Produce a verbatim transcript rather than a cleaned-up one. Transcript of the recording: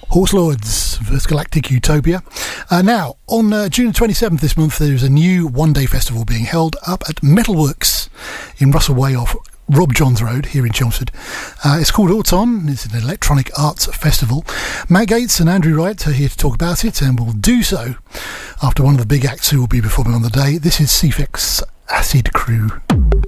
Horse Lords vs Galactic Utopia. Uh, now, on uh, June twenty-seventh this month, there is a new one-day festival being held up at Metalworks in Russell Way off Rob Johns Road here in Chelmsford. Uh, it's called Auton. It's an electronic arts festival. Matt Gates and Andrew Wright are here to talk about it, and will do so after one of the big acts who will be performing on the day. This is C F X Acid Crew.